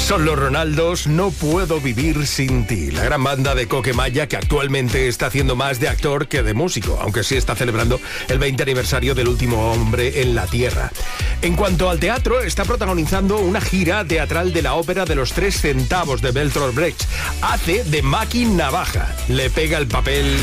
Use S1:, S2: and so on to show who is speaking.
S1: Son los Ronaldos, No puedo vivir sin ti. La gran banda de Coquemaya que actualmente está haciendo más de actor que de músico, aunque sí está celebrando el 20 aniversario del último hombre en la Tierra. En cuanto al teatro, está protagonizando una gira teatral de la ópera de los 3 centavos de Bertolt Brecht. Hace de Maki Navaja. Le pega el papel